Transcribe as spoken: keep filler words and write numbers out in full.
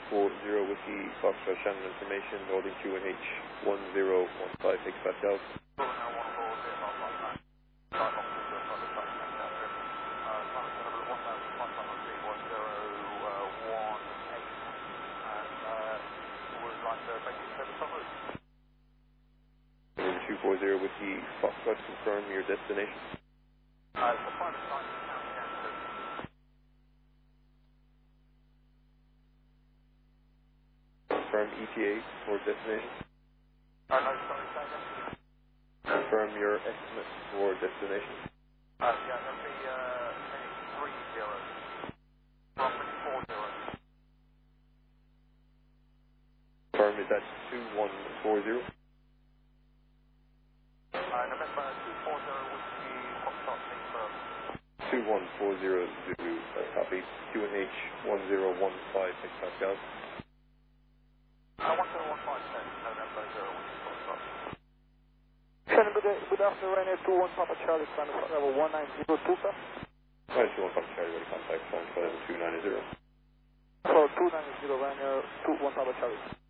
four zero Whiskey Foxtrot Shannon information, holding Q N H one zero one five six Pascal. two four zero Whiskey Foxtrot, confirm your destination. Uh, it's a private site in County Antrim. Confirm E T A for destination. Uh, no, sorry, say again. Confirm your estimate for destination. Uh, yeah, that'll be uh, minute three zero. Well, minute four zero. Confirm is that two one four zero. Uh, November two four zero Whiskey Foxtrot confirmed. two one four zero Zulu, uh, copy. Q N H one zero one five six Pascal. Uh, one zero one five ten November zero Whiskey Foxtrot. Shannon, good, day, good afternoon, Ryanair two one Papa Charlie, stand up level one nine zero two, sir. Right, two one Papa Charlie, ready contact, phone seven two nine zero. So two nine zero Ryanair two one Papa Charlie.